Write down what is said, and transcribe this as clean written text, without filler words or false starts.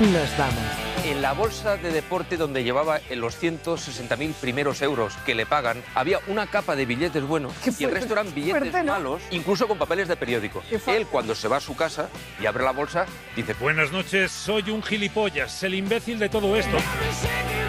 nos vamos. En la bolsa de deporte donde llevaba los 160.000 primeros euros que le pagan, había una capa de billetes buenos y el resto eran billetes malos, incluso con papeles de periódico. Él, cuando se va a su casa y abre la bolsa, dice: Buenas noches, soy un gilipollas, el imbécil de todo esto.